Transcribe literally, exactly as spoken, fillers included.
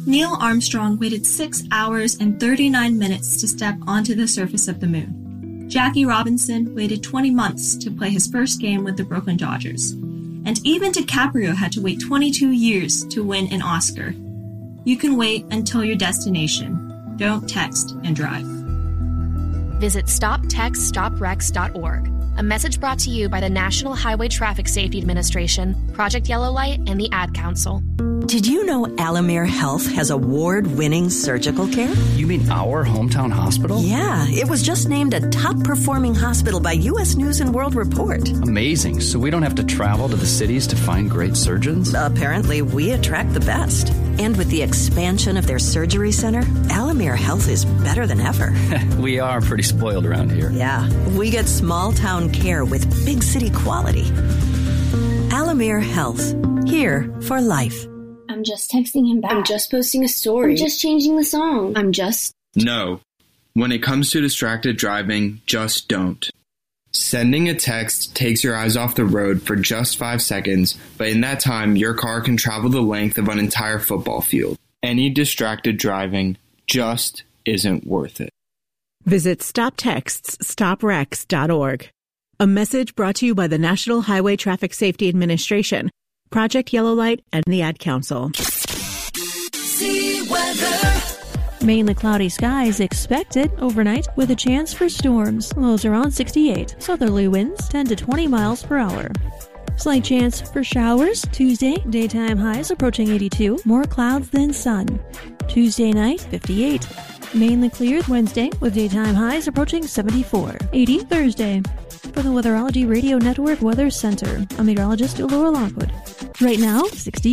Neil Armstrong waited six hours and thirty-nine minutes to step onto the surface of the moon. Jackie Robinson waited twenty months to play his first game with the Brooklyn Dodgers. And even DiCaprio had to wait twenty-two years to win an Oscar. You can wait until your destination. Don't text and drive. Visit stop text stop wrecks dot org. A message brought to you by the National Highway Traffic Safety Administration, Project Yellow Light, and the Ad Council. Did you know Alamere Health has award-winning surgical care? You mean our hometown hospital? Yeah, it was just named a top-performing hospital by U S News and World Report. Amazing. So we don't have to travel to the cities to find great surgeons? Apparently, we attract the best. And with the expansion of their surgery center, Alamere Health is better than ever. We are pretty spoiled around here. Yeah, we get small-town care with big city quality. Alamere Health, here for life. I'm just texting him back. I'm just posting a story. I'm just changing the song. I'm just... No. When it comes to distracted driving, just don't. Sending a text takes your eyes off the road for just five seconds, but in that time, your car can travel the length of an entire football field. Any distracted driving just isn't worth it. Visit stop texts stop wrecks dot org. A message brought to you by the National Highway Traffic Safety Administration, Project Yellow Light, and the Ad Council. See weather. Mainly cloudy skies expected overnight with a chance for storms. Lows around sixty-eight. Southerly winds ten to twenty miles per hour. Slight chance for showers Tuesday. Daytime highs approaching eighty-two. More clouds than sun. Tuesday night, fifty-eight. Mainly cleared Wednesday with daytime highs approaching seventy-four. eighty Thursday. For the Weatherology Radio Network Weather Center, I'm meteorologist Laura Lockwood. Right now, sixty.